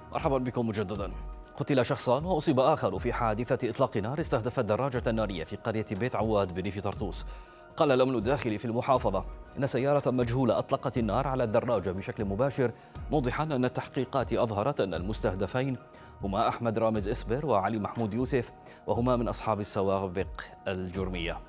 مرحبا بكم مجددا. قتل شخصان وأصيب آخر في حادثة إطلاق نار استهدفت دراجة نارية في قرية بيت عواد بريف طرطوس. قال الأمن الداخلي في المحافظة إن سيارة مجهولة أطلقت النار على الدراجة بشكل مباشر، موضحا أن التحقيقات أظهرت أن المستهدفين هما أحمد رامز إسبر وعلي محمود يوسف، وهما من أصحاب السوابق الجرمية.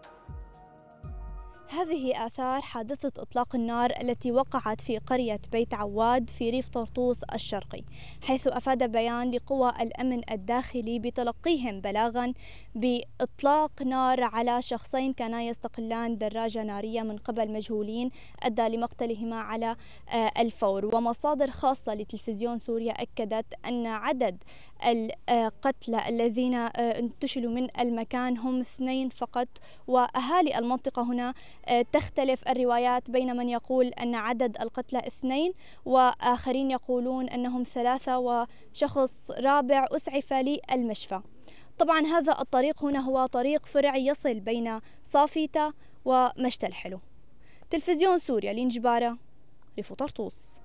هذه آثار حادثة إطلاق النار التي وقعت في قرية بيت عواد في ريف طرطوس الشرقي، حيث أفاد بيان لقوى الأمن الداخلي بتلقيهم بلاغا بإطلاق نار على شخصين كانا يستقلان دراجة نارية من قبل مجهولين أدى لمقتلهما على الفور. ومصادر خاصة لتلفزيون سوريا أكدت أن عدد القتلى الذين انتشلوا من المكان هم 2 فقط، وأهالي المنطقة هنا تختلف الروايات بين من يقول أن عدد القتلى 2 وآخرين يقولون أنهم 3، وشخص رابع أسعف للمشفى. طبعا هذا الطريق هنا هو طريق فرعي يصل بين صافيتا ومشت الحلو. تلفزيون سوريا، لين جبارة، ريف طرطوس.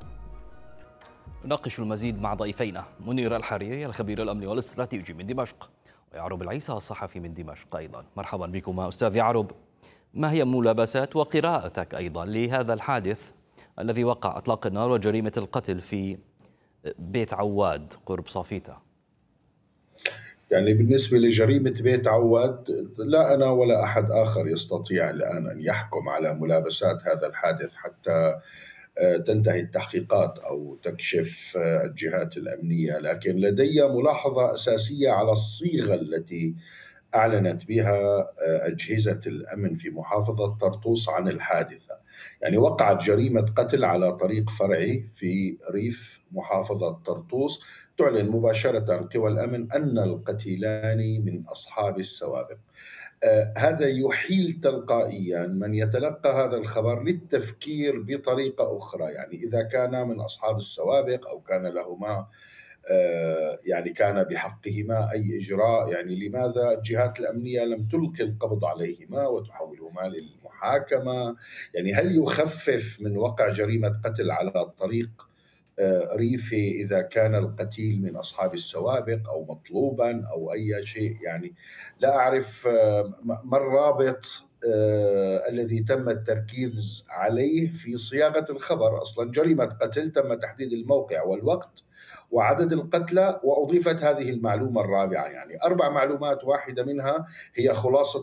نناقش المزيد مع ضيفينا: منير الحريري الخبير الأمني والاستراتيجي من دمشق، ويعرب العيسى الصحفي من دمشق أيضا. مرحبا بكما أستاذ يعرب. ما هي ملابسات وقراءتك أيضا لهذا الحادث الذي وقع إطلاق النار وجريمة القتل في بيت عواد قرب صافيتا؟ يعني بالنسبة لجريمة بيت عواد، لا أنا ولا أحد آخر يستطيع الآن أن يحكم على ملابسات هذا الحادث حتى تنتهي التحقيقات أو تكشف الجهات الأمنية، لكن لدي ملاحظة أساسية على الصيغة التي أعلنت بها أجهزة الأمن في محافظة طرطوس عن الحادثة. يعني وقعت جريمة قتل على طريق فرعي في ريف محافظة طرطوس، تعلن مباشرة قوى الأمن أن القتيلان من أصحاب السوابق. هذا يحيل تلقائيا من يتلقى هذا الخبر للتفكير بطريقة أخرى، يعني إذا كان من أصحاب السوابق أو كان لهما يعني كان بحقهما أي إجراء، يعني لماذا الجهات الأمنية لم تلقي القبض عليهما وتحولهما للمحاكمة؟ يعني هل يخفف من وقع جريمة قتل على الطريق ريفي إذا كان القتيل من أصحاب السوابق أو مطلوبا أو أي شيء؟ يعني لا أعرف ما الرابط الذي تم التركيز عليه في صياغة الخبر. أصلا جريمة قتل تم تحديد الموقع والوقت وعدد القتلى، وأضيفت هذه المعلومة الرابعة، يعني 4 معلومات، واحدة منها هي خلاصة